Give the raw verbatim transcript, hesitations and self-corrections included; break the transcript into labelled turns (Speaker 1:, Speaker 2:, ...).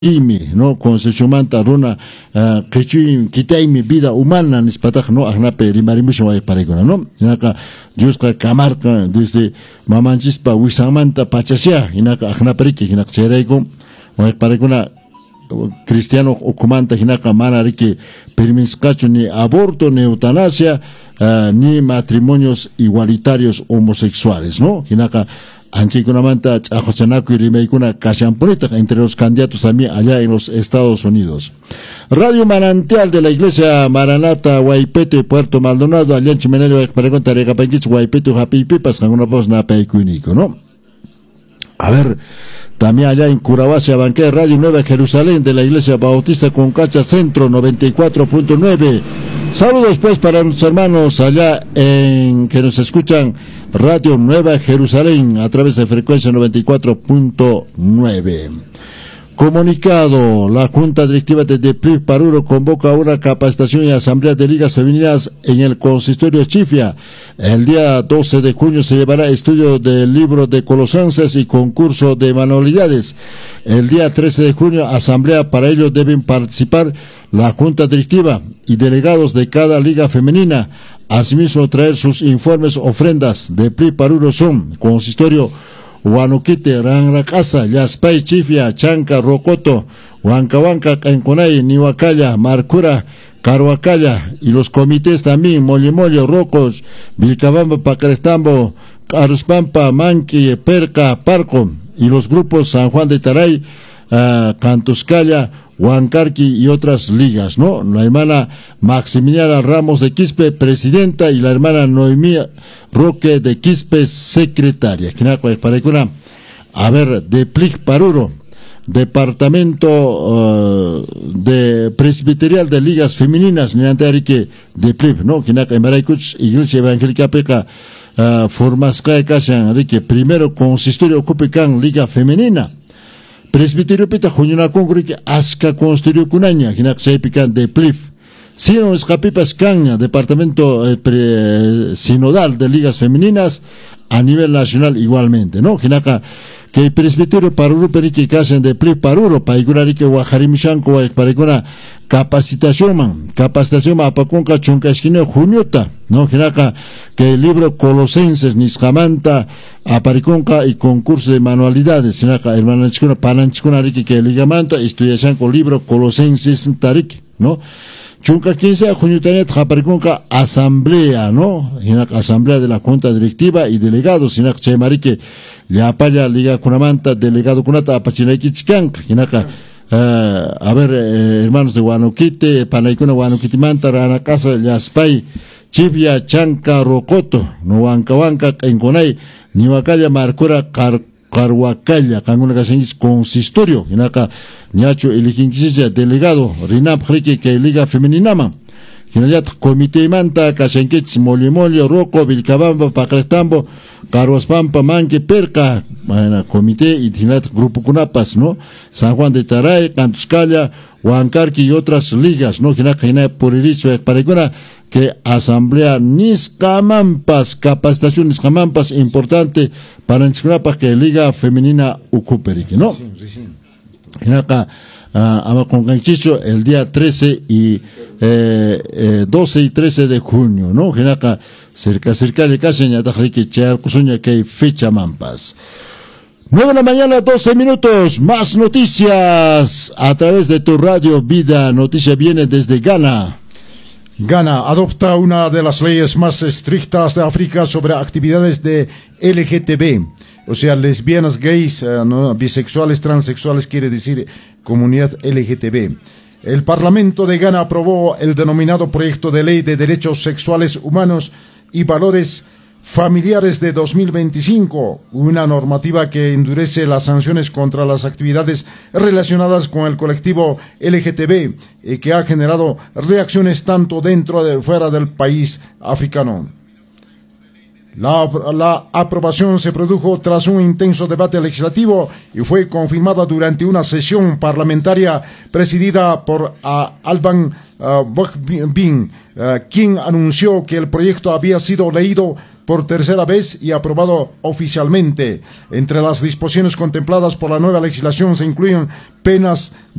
Speaker 1: imi, no, Concepción Manta, Runa, uh, Quechuim, Quitaimi, vida humana, Nispataj, no, Agnape, Rimarimusho, Paregona, no, Inaka, Diosca, Camarca, desde Mamanchispa, Huizamanta, Pachasia, Inaka, Agnaperiki, Inak Sereico, Paregona, Cristiano Ocumanta, Inaka, Manariki, Permiscacho, ni aborto, ni eutanasia, uh, ni matrimonios igualitarios homosexuales, no, Inaka, Anchikunamanta, Chajosanaku y Rimeikuna, Kashampunita, entre los candidatos también allá en los Estados Unidos. Radio Manantial de la Iglesia Maranata, Guaypete, Puerto Maldonado, Alianchi Menelio, Pregunta, Recapanquich, Guaypete, Happy Pipas, con una voz napeicunico, ¿no? A ver, también allá en Curahuasi, Banqué, Radio Nueva Jerusalén de la Iglesia Bautista Concacha Centro, noventa y cuatro punto nueve. Saludos pues para nuestros hermanos allá en que nos escuchan Radio Nueva Jerusalén a través de frecuencia noventa y cuatro punto nueve. Comunicado, la Junta Directiva de DEPLIF Paruro convoca una capacitación y asamblea de ligas femeninas en el consistorio Chifia. El día doce de junio se llevará estudio del libro de Colosenses y concurso de manualidades. El día trece de junio, asamblea, para ello deben participar la Junta Directiva y delegados de cada liga femenina. Asimismo, traer sus informes, ofrendas. DEPLIF Paruro son consistorio Huanuquite, Ranracasa, Yaspay, Chifia, Chanca, Rocoto, Huancahuanca, Canconay, Nihuacalla, Marcura, Caruacalla, y los comités también, Mollemollo, Rocos, Vilcabamba, Pacarestambo, Caruspampa, Manqui, Perca, Parco, y los grupos San Juan de Taray, uh, Cantuscalla, Huancarqui y otras ligas, ¿no? La hermana Maximiliana Ramos de Quispe, presidenta, y la hermana Noemí Roque de Quispe, secretaria. A ver, DEPLIF Paruro, Departamento uh, de Presbiterial de Ligas Femeninas, Niantearique, DEPLIF, ¿no? Kinaka Emaraicuch, Iglesia Evangélica Peca, uh, Formascae Cashan, Rique, primero consistorio Ocupecan, Liga Femenina. Presbiterio pita juñuna congri que aska consistorio cunaña, hinak seipican DEPLIF. Sino escapipas caña, departamento eh, pre, sinodal de ligas femeninas a nivel nacional igualmente, ¿no? Hinaka que el presbiterio Paruro perique casen DEPLIF Paruro, paigurari que guajarimichanco, paigura capacitación man, capacitación ma apaconca chunca esquina juniota, ¿no? Hinaka que el libro Colosenses, Niscamanta, apariconca y concurso de manualidades, Hinaka hermana chicuna, pananchicuna rique que ligamanta, estudiación con libro Colosenses tarik, ¿no? Chunca quince junio tanet japariconca asamblea, ¿no? Hinak asamblea de la junta directiva y delegados, hinak chemarique le apaya liga kunamanta delegado kunata apachinaikitskank, hinaka uh, a ver eh, hermanos de Huanuquite, Panaicuna Huanuquitimanta, Rana Casa, Yaspay, Chivia, Chanca, Rocoto, no Huancahuanca, Enconay, Nihuacalla, Marcura, Car Caruacalla, Canguna Casengis, consistorio, Inaka, Niacho, Eliquinquisilla, delegado, Rinap, Rique, que Liga Femeninama, Ginayat, Comité Manta, Casenquich, Molimolio, Roco, Vilcabamba, Pacretambo, Caruaspampa, Manque, Perca, bueno, Comité y Ginayat, Grupo Cunapas, ¿no? San Juan de Taray, Cantuscalla, Huancarqui y otras ligas, ¿no? Ginaka, Ginayat, por el hecho, Paregona, que asamblea Niscamampas, capacitación Niscamampas importante para Niscamampas que liga femenina Ucuperique, ¿no? En acá, uh, con Ganchicho, el día trece y eh, eh, doce y trece de junio, ¿no? En acá, cerca, cerca de casa, en Atajique, Charcusuña, que hay fecha Mampas. nueve de la mañana, doce minutos, más noticias a través de tu radio Vida. Noticia viene desde Ghana.
Speaker 2: Ghana adopta una de las leyes más estrictas de África sobre actividades de L G T B, o sea, lesbianas, gays, uh, no, bisexuales, transexuales, quiere decir comunidad L G T B. El Parlamento de Ghana aprobó el denominado Proyecto de Ley de Derechos Sexuales Humanos y Valores Familiares de dos mil veinticinco, una normativa que endurece las sanciones contra las actividades relacionadas con el colectivo L G T B y que ha generado reacciones tanto dentro y fuera del país africano. La, la aprobación se produjo tras un intenso debate legislativo y fue confirmada durante una sesión parlamentaria presidida por uh, Alban uh, Bokbin, uh, quien anunció que el proyecto había sido leído por tercera vez y aprobado oficialmente. Entre las disposiciones contempladas por la nueva legislación se incluyen penas